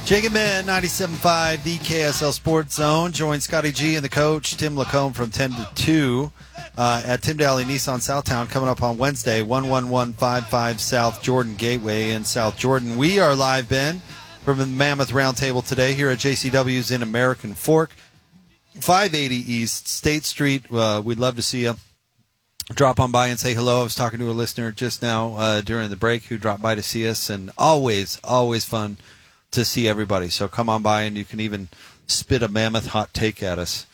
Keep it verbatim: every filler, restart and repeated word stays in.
Jacob Ben, ninety-seven point five, the K S L Sports Zone. Join Scotty G and the coach, Tim Lacombe, from ten to two uh, at Tim Daly Nissan Southtown, coming up on Wednesday, one one one five five South Jordan Gateway in South Jordan. We are live, Ben, from the Mammoth Roundtable today here at J C W's in American Fork, five eighty East State Street. Uh, we'd love to see you. Drop on by and say hello. I was talking to a listener just now uh, during the break who dropped by to see us, and always, always fun to see everybody. So come on by, and you can even spit a Mammoth hot take at us